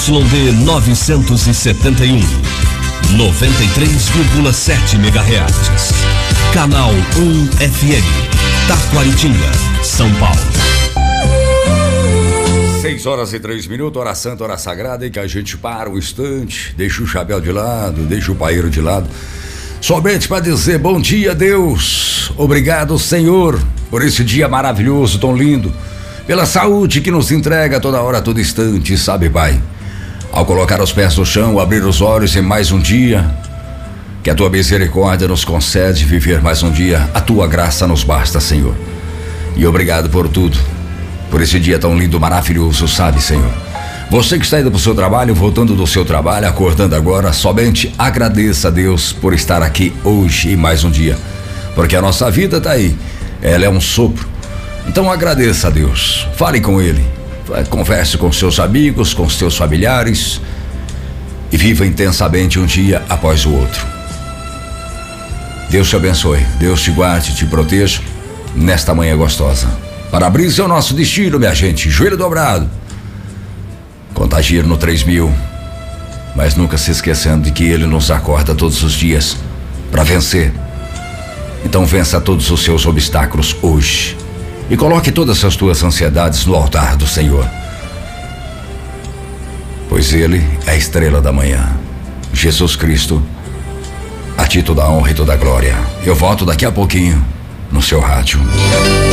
ZYD 971, 93,7 MHz. Canal 1 FM, Taquaritinga, São Paulo. 6h03, hora santa, hora sagrada, em que a gente para um instante, deixa o chapéu de lado, deixa o paeiro de lado, somente para dizer bom dia, Deus. Obrigado, Senhor, por esse dia maravilhoso, tão lindo, pela saúde que nos entrega toda hora, todo instante, sabe, Pai? Ao colocar os pés no chão, abrir os olhos em mais um dia, que a tua misericórdia nos concede viver mais um dia, a tua graça nos basta, Senhor. E obrigado por tudo, por esse dia tão lindo, maravilhoso, sabe, Senhor? Você que está indo para o seu trabalho, voltando do seu trabalho, acordando agora, somente agradeça a Deus por estar aqui hoje e mais um dia, porque a nossa vida está aí, ela é um sopro. Então agradeça a Deus, fale com Ele, converse com seus amigos, com seus familiares e viva intensamente um dia após o outro. Deus te abençoe, Deus te guarde, te proteja nesta manhã gostosa. Para-brisa é o nosso destino, minha gente, joelho dobrado, contagiar no 3000, mas nunca se esquecendo de que Ele nos acorda todos os dias para vencer. Então vença todos os seus obstáculos hoje e coloque todas as tuas ansiedades no altar do Senhor, pois Ele é a estrela da manhã. Jesus Cristo, a ti toda a honra e toda a glória. Eu volto daqui a pouquinho no seu rádio.